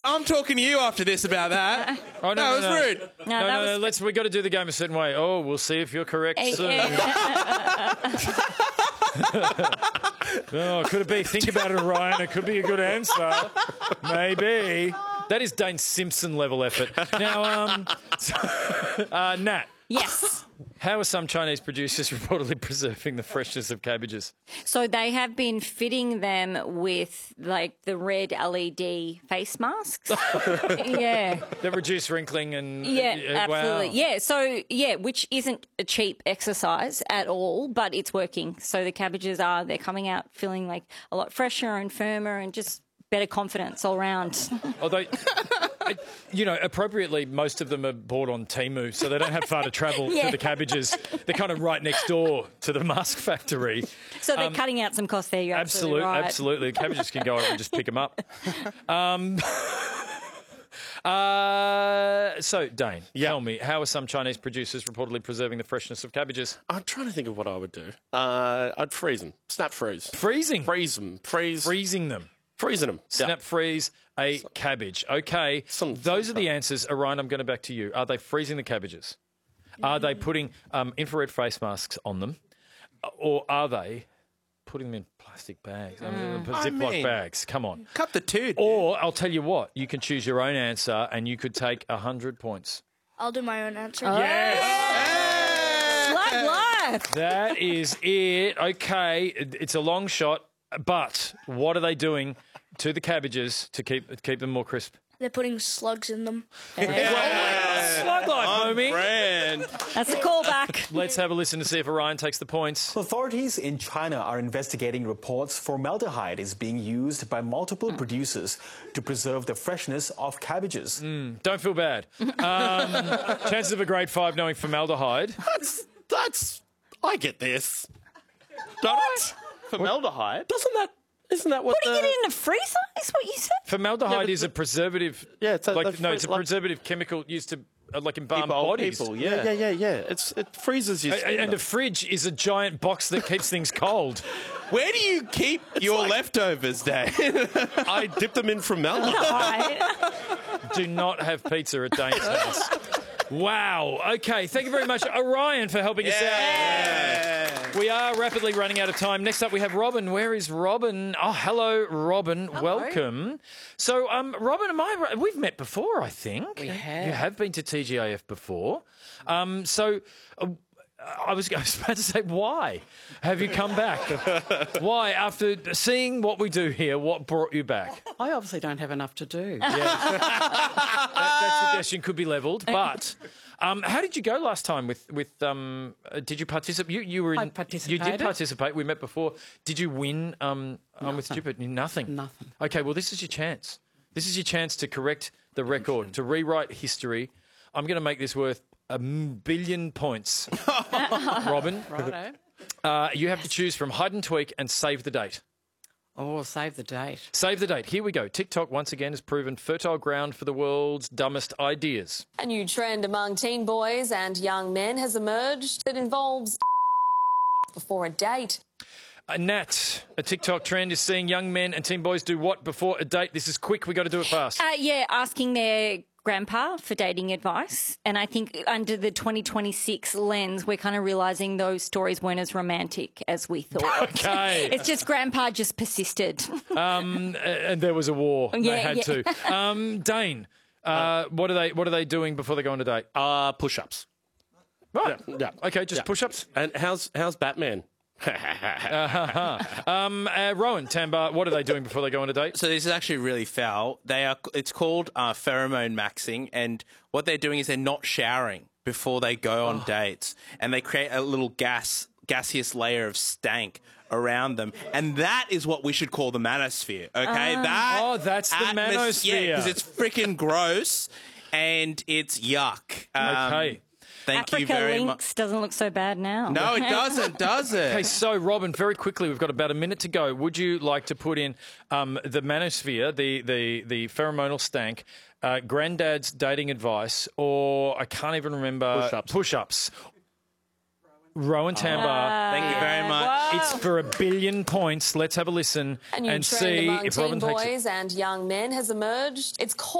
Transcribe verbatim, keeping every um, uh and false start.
I'm talking to you after this about that. Oh, no, no, no, it was no. rude. No, No, no, that no, was- let's, we got to do the game a certain way. Oh, we'll see if you're correct Eh, soon. eh. Oh, could it be? Think about it, Ryan. It could be a good answer. Maybe. That is Dane Simpson level effort. Now, um, so, uh, Nat. Yes. How are some Chinese producers reportedly preserving the freshness of cabbages? So they have been fitting them with like the red L E D face masks. Yeah. That reduce wrinkling and... Yeah, uh, absolutely. Wow. Yeah, so, yeah, which isn't a cheap exercise at all, but it's working. So the cabbages are, they're coming out feeling like a lot fresher and firmer and just better confidence all round. Although, you know, appropriately, most of them are bought on Temu, so they don't have far to travel Yeah. for the cabbages. They're kind of right next door to the mask factory. So they're cutting out some costs there, you're absolutely, Absolutely, right. absolutely. The cabbages can go over and just pick them up. Um, uh, so, Dane, Yeah. tell me, how are some Chinese producers reportedly preserving the freshness of cabbages? I'm trying to think of what I would do. Uh, I'd freeze them. Snap freeze. Freezing. Freeze them. Freeze. Freezing them. Freezing them. Snap freeze a cabbage. Okay, Some- those are the answers. Orion, I'm going to back to you. Are they freezing the cabbages? Are they putting um, infrared face masks on them? Or are they putting them in plastic bags? I mean, I Ziploc mean- bags, come on. Cut the two. Or I'll tell you what, you can choose your own answer and you could take one hundred points. I'll do my own answer. Yes! Love life. That is it. Okay, it- it's a long shot, but what are they doing to the cabbages to keep keep them more crisp? They're putting slugs in them. Slug life, homie. Brand. That's a callback. Let's have a listen to see if Orion takes the points. Authorities in China are investigating reports formaldehyde is being used by multiple producers to preserve the freshness of cabbages. Don't feel bad. Um, chances of a grade five knowing formaldehyde. That's, that's, I get this. Don't I? Formaldehyde? Doesn't that, isn't that what Putting the... it in a freezer is what you said? Formaldehyde Yeah, but is a the- preservative. Yeah, it's a- like that's no, fre- it's a like- preservative chemical used to uh, like embalm Keep old bodies. people. Yeah, yeah, yeah, yeah. It's, it freezes your A- skin. And a fridge is a giant box that keeps things cold. Where do you keep your leftovers, Dave? I dip them in formaldehyde. Right. Do not have pizza at Dane's house. Wow. Okay. Thank you very much, Orion, for helping us out. We are rapidly running out of time. Next up, we have Robin. Where is Robin? Oh, hello, Robin. Welcome. So, um, Robin, am I right? We've met before, I think. We have. You have been to T G A F before. Um, so. Uh, I was, I was about to say, why have you come back? Why, after seeing what we do here, what brought you back? I obviously don't have enough to do. that, that suggestion could be levelled, but um, how did you go last time? With with um, uh, did you participate? You you were in, I You did participated. participate. We met before. Did you win? Um, I'm with Stupid. Nothing. Nothing. Okay, well, this is your chance. This is your chance to correct the record, to rewrite history. I'm going to make this worth a billion points. Robin, Righto. uh, you have to choose from hide and tweak and save the date. Oh, save the date. Save the date. Here we go. TikTok once again has proven fertile ground for the world's dumbest ideas. A new trend among teen boys and young men has emerged that involves before a date. Uh, Nat, a TikTok trend is seeing young men and teen boys do what before a date? This is quick. We got to do it fast. Uh, yeah, asking their grandpa for dating advice. And I think under the twenty twenty-six lens, we're kind of realising those stories weren't as romantic as we thought. Okay. It's just grandpa just persisted. Um, and there was a war. Yeah, they had yeah. to. Um, Dane, uh, what are they? What are they doing before they go on a date? Uh, push-ups. Right. Yeah. Okay, just Yeah. push-ups. And how's how's Batman? Um, uh, Rowan, Tambar, what are they doing before they go on a date? So this is actually really foul. They are. It's called uh, pheromone maxing, and what they're doing is they're not showering before they go on dates, and they create a little gas, gaseous layer of stank around them, and that is what we should call the manosphere. Okay, that. Oh, that's the atmos- manosphere. Yeah, because it's freaking gross and it's yuck. Um, Okay. Thank Africa you very much. Lynx doesn't look so bad now. No, it doesn't, does it? Okay, so Robin, very quickly, we've got about a minute to go. Would you like to put in um, the manosphere, the the the pheromonal stank, uh, granddad's dating advice, or I can't even remember Push-ups. push-ups. Rowan Tambar, Thank you very much. it's for a billion points. Let's have a listen A new and trend see among if teen Robin takes it. boys and young men has emerged. It's called